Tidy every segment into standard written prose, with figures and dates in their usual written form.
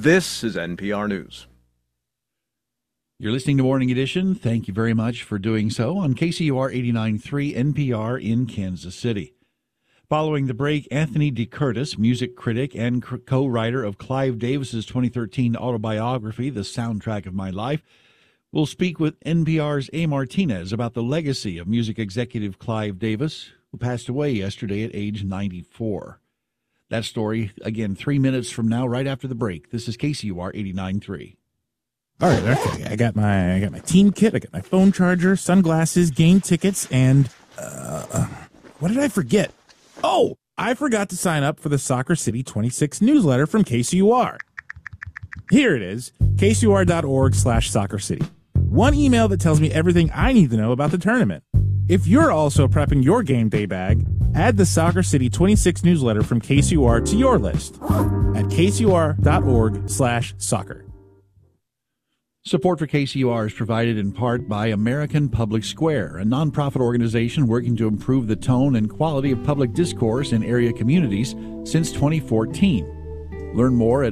This is NPR News. You're listening to Morning Edition. Thank you very much for doing so on KCUR 89.3 NPR in Kansas City. Following the break, Anthony DeCurtis, music critic and co-writer of Clive Davis's 2013 autobiography, The Soundtrack of My Life, will speak with NPR's A. Martinez about the legacy of music executive Clive Davis, who passed away yesterday at age 94. That story, again, 3 minutes from now, right after the break. This is KCUR 89.3. All right, okay. I got my team kit, I got my phone charger, sunglasses, game tickets, and what did I forget? Oh, I forgot to sign up for the Soccer City 26 newsletter from KCUR. Here it is, kcur.org/Soccer City. One email that tells me everything I need to know about the tournament. If you're also prepping your game day bag, add the Soccer City 26 newsletter from KCUR to your list at kcur.org/soccer. Support for KCUR is provided in part by American Public Square, a nonprofit organization working to improve the tone and quality of public discourse in area communities since 2014. Learn more at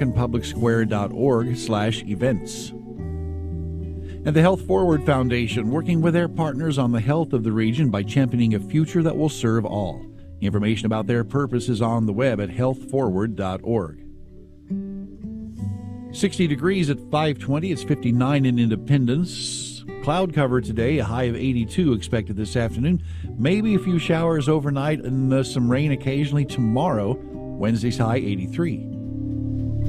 americanpublicsquare.org/events. And the Health Forward Foundation, working with their partners on the health of the region by championing a future that will serve all. Information about their purpose is on the web at healthforward.org. 60 degrees at 5:20. It's 59 in Independence. Cloud cover today, a high of 82 expected this afternoon. Maybe a few showers overnight and some rain occasionally tomorrow. Wednesday's high 83.